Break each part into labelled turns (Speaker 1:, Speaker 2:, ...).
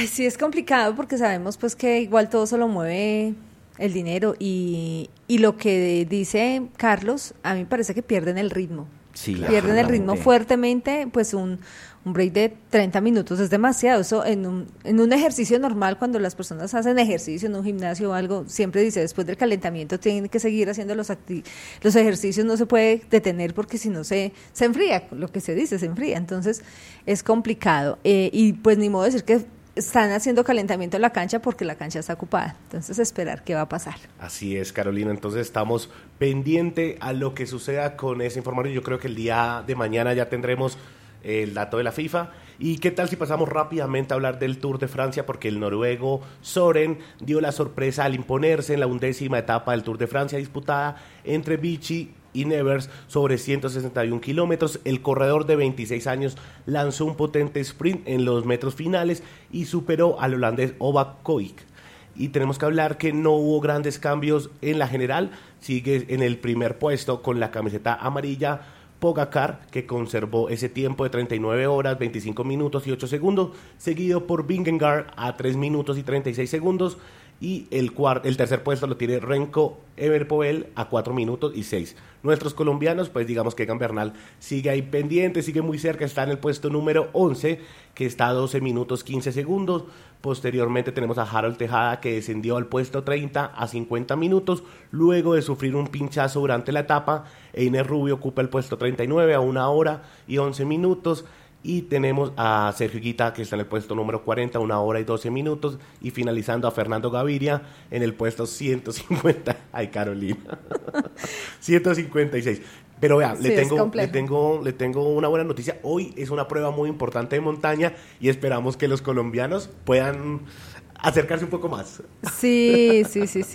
Speaker 1: Ay, sí, es complicado porque sabemos pues que igual todo se lo mueve el dinero y lo que dice Carlos, a mí me parece que pierden el ritmo.
Speaker 2: Sí,
Speaker 1: Pierden el ritmo
Speaker 2: absolutamente.
Speaker 1: fuertemente, pues un break de 30 minutos es demasiado. Eso en un ejercicio normal, cuando las personas hacen ejercicio en un gimnasio o algo, siempre dice, después del calentamiento tienen que seguir haciendo los ejercicios, no se puede detener porque si no se enfría, lo que se dice, se enfría. Entonces es complicado. Y pues ni modo de decir que están haciendo calentamiento en la cancha porque la cancha está ocupada. Entonces esperar qué va a pasar.
Speaker 3: Así es, Carolina. Entonces estamos pendiente a lo que suceda con esa información. Yo creo que el día de mañana ya tendremos el dato de la FIFA. ¿Y qué tal si pasamos rápidamente a hablar del Tour de Francia? Porque el noruego Soren dio la sorpresa al imponerse en la 11ª etapa del Tour de Francia disputada entre Vichy y Nevers sobre 161 kilómetros. El corredor de 26 años lanzó un potente sprint en los metros finales y superó al holandés Ova Koik. Y tenemos que hablar que no hubo grandes cambios en la general. Sigue en el primer puesto con la camiseta amarilla Pogacar, que conservó ese tiempo de 39 horas, 25 minutos y 8 segundos, seguido por Vingegaard a 3 minutos y 36 segundos. Y el tercer puesto lo tiene Remco Evenepoel a 4 minutos y 6. Nuestros colombianos, pues digamos que Egan Bernal sigue ahí pendiente, sigue muy cerca, está en el puesto número 11, que está a 12 minutos 15 segundos. Posteriormente tenemos a Harold Tejada, que descendió al puesto 30 a 50 minutos, luego de sufrir un pinchazo durante la etapa. Einer Rubio ocupa el puesto 39 a 1 hora y 11 minutos. Y tenemos a Sergio Higuita, que está en el puesto número 40, 1 hora y 12 minutos. Y finalizando a Fernando Gaviria en el puesto 150. Ay, Carolina. 156. Pero vea,
Speaker 1: Sí,
Speaker 3: le tengo una buena noticia. Hoy es una prueba muy importante de montaña y esperamos que los colombianos puedan acercarse un poco más.
Speaker 1: Sí,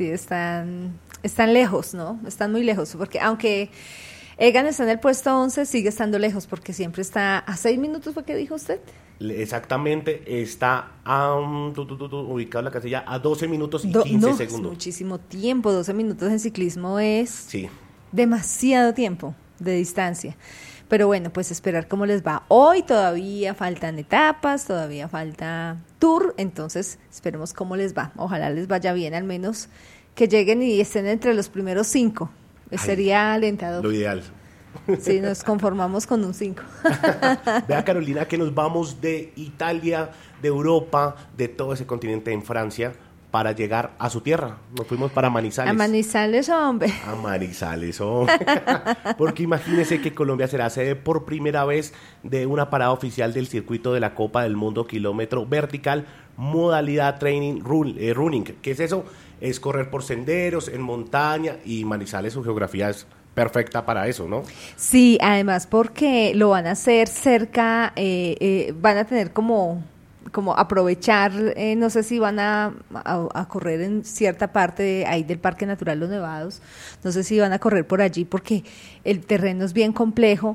Speaker 1: están lejos, ¿no? Están muy lejos, porque aunque Egan está en el puesto 11, sigue estando lejos, porque siempre está a 6 minutos, ¿fue que dijo usted?
Speaker 3: Exactamente, está ubicado en la casilla a 12 minutos y 15 segundos.
Speaker 1: Es muchísimo tiempo, 12 minutos en ciclismo es
Speaker 3: Sí.
Speaker 1: demasiado tiempo de distancia. Pero bueno, pues esperar cómo les va. Hoy todavía faltan etapas, todavía falta Tour, entonces esperemos cómo les va. Ojalá les vaya bien, al menos que lleguen y estén entre los primeros 5. Sería alentador.
Speaker 3: Lo ideal.
Speaker 1: Sí, nos conformamos con un 5.
Speaker 3: Vea, Carolina, que nos vamos de Italia, de Europa, de todo ese continente en Francia, para llegar a su tierra. Nos fuimos para Manizales.
Speaker 1: A Manizales, hombre.
Speaker 3: A Manizales, hombre. Porque imagínese que Colombia será sede por primera vez de una parada oficial del circuito de la Copa del Mundo kilómetro vertical, modalidad training running. ¿Qué es eso? Es correr por senderos, en montaña, y Manizales, su geografía es perfecta para eso, ¿no?
Speaker 1: Sí, además porque lo van a hacer cerca, van a tener como aprovechar, no sé si van a correr en cierta parte ahí del Parque Natural Los Nevados, no sé si van a correr por allí porque el terreno es bien complejo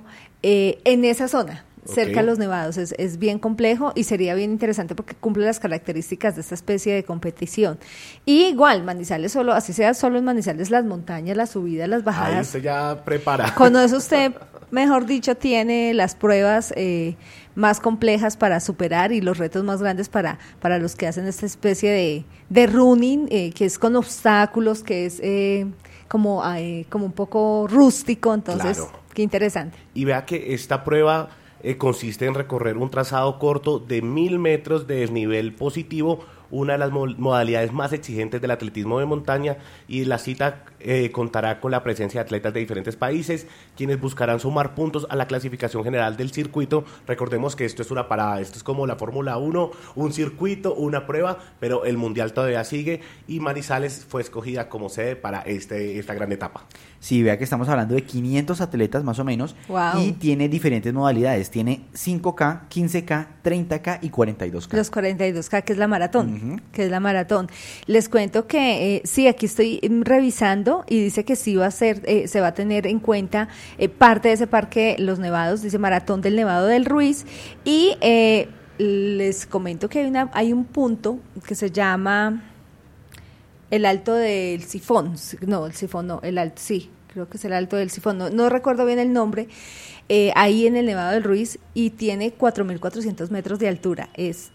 Speaker 1: en esa zona. Cerca de Los Nevados es bien complejo y sería bien interesante porque cumple las características de esta especie de competición. Y igual, Manizales solo, así sea solo en Manizales, las montañas, las subidas, las bajadas.
Speaker 3: Ahí usted ya prepara.
Speaker 1: Con eso usted, mejor dicho, tiene las pruebas más complejas para superar y los retos más grandes para los que hacen esta especie de running, que es con obstáculos, que es como un poco rústico, entonces,
Speaker 3: Claro.
Speaker 1: Qué interesante.
Speaker 3: Y vea que esta prueba consiste en recorrer un trazado corto de 1000 metros de desnivel positivo, una de las modalidades más exigentes del atletismo de montaña, y la cita contará con la presencia de atletas de diferentes países, quienes buscarán sumar puntos a la clasificación general del circuito. Recordemos que esto es una parada, esto es como la Fórmula 1, un circuito, una prueba, pero el Mundial todavía sigue, y Manizales fue escogida como sede para esta gran etapa.
Speaker 2: Sí, vea que estamos hablando de 500 atletas más o menos.
Speaker 1: Wow.
Speaker 2: Y tiene diferentes modalidades. Tiene 5K, 15K, 30K y 42K.
Speaker 1: Los 42K, que es la maratón, Les cuento que sí, aquí estoy revisando y dice que sí va a ser, se va a tener en cuenta parte de ese Parque Los Nevados, dice Maratón del Nevado del Ruiz, y les comento que hay un punto que se llama el Alto del Sifón, el Alto, sí, creo que es el Alto del Sifón, no recuerdo bien el nombre, ahí en el Nevado del Ruiz, y tiene 4.400 metros de altura, es